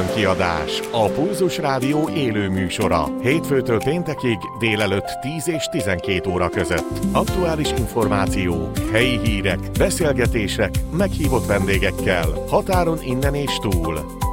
Különkiadás, a Pulzus Rádió élő műsora. Hétfőtől péntekig délelőtt 10 és 12 óra között. Aktuális információk, helyi hírek, beszélgetések, meghívott vendégekkel, határon innen és túl.